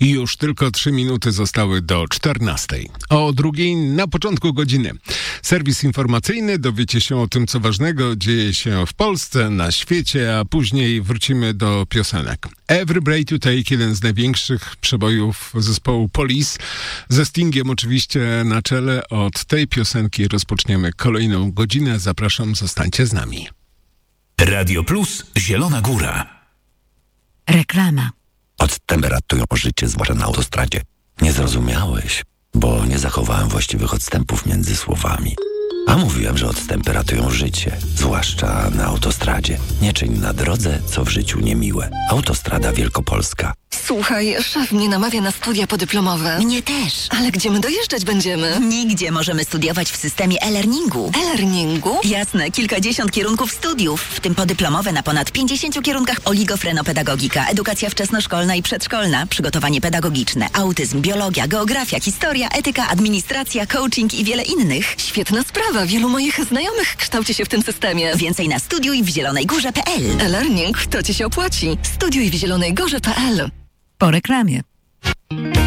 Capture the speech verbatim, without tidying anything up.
Już tylko trzy minuty zostały do czternastej. O drugiej na początku godziny. Serwis informacyjny, dowiecie się o tym, co ważnego dzieje się w Polsce, na świecie, a później wrócimy do piosenek. Every Breath You Take, jeden z największych przebojów zespołu Police, ze Stingiem oczywiście na czele. Od tej piosenki rozpoczniemy kolejną godzinę. Zapraszam, zostańcie z nami. Radio Plus Zielona Góra. Reklama. Odtemperatują życie, zwłaszcza na autostradzie. Nie zrozumiałeś, bo nie zachowałem właściwych odstępów między słowami. A mówiłem, że odtemperatują życie, zwłaszcza na autostradzie. Nie czyń na drodze, co w życiu niemiłe. Autostrada Wielkopolska. Słuchaj, szef mnie namawia na studia podyplomowe. Mnie też. Ale gdzie my dojeżdżać będziemy? Nigdzie. Możemy studiować w systemie e-learningu. E-learningu? Jasne, kilkadziesiąt kierunków studiów, w tym podyplomowe na ponad pięćdziesięciu kierunkach: oligofrenopedagogika, edukacja wczesnoszkolna i przedszkolna, przygotowanie pedagogiczne, autyzm, biologia, geografia, historia, etyka, administracja, coaching i wiele innych. Świetna sprawa. Wielu moich znajomych kształci się w tym systemie. Więcej na studiuj w zielonej górze kropka pe el. E-learning to ci się opłaci. Studiuj w zielonej górze kropka pe el. Po reklamie.